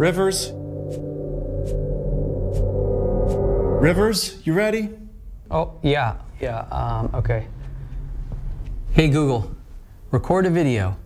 Rivers? Rivers, you ready? Oh, yeah, okay. Hey Google, record a video.